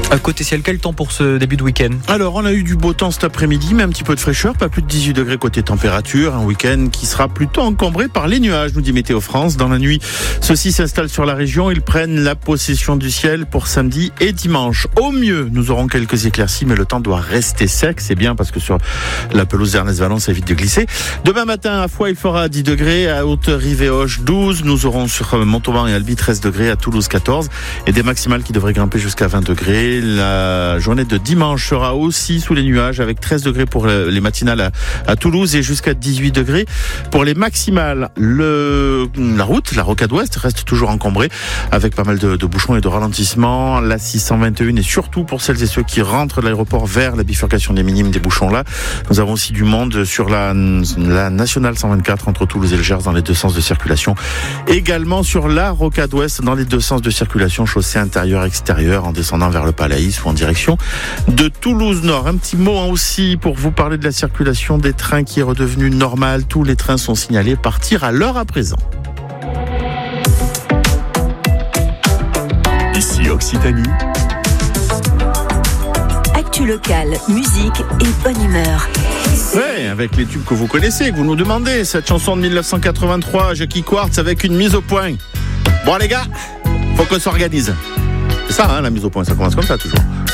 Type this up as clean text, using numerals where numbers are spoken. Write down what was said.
À côté ciel, quel temps pour ce début de week-end ? Alors, on a eu du beau temps cet après-midi, mais un petit peu de fraîcheur, pas plus de 18 degrés côté température. Un week-end qui sera plutôt encombré par les nuages, nous dit Météo France. Dans la nuit, ceux-ci s'installent sur la région. Ils prennent la possession du ciel pour samedi et dimanche. Au mieux, nous aurons quelques éclaircies, mais le temps doit rester sec. C'est bien parce que sur la pelouse d'Ernest-Vallon, ça évite de glisser. Demain matin, à Foix, il fera 10 degrés. À Haute-Rive-et-Auge, 12. Nous aurons sur Montauban et Albi 13 degrés. À Toulouse, 14. Et des maximales qui devraient grimper jusqu'à 20 degrés. La journée de dimanche sera aussi sous les nuages avec 13 degrés pour les matinales à Toulouse et jusqu'à 18 degrés pour les maximales. La rocade ouest reste toujours encombrée avec pas mal de bouchons et de ralentissements. La 621 et surtout pour celles et ceux qui rentrent de l'aéroport vers la bifurcation des minimes des bouchons là. Nous avons aussi du monde sur la nationale 124 entre Toulouse et le Gers dans les deux sens de circulation. Également sur la rocade ouest dans les deux sens de circulation, chaussée intérieure-extérieure en descendant vers le Palaïs ou en direction de Toulouse Nord. Un petit mot aussi pour vous parler de la circulation des trains qui est redevenue normale. Tous les trains sont signalés partir à l'heure à présent. Ici Occitanie. Actu locale, musique et bonne humeur. Ouais, avec les tubes que vous connaissez, que vous nous demandez. Cette chanson de 1983, Jackie Quartz avec une mise au point. Bon les gars, faut qu'on s'organise. C'est ça, la mise au point, ça commence comme ça toujours.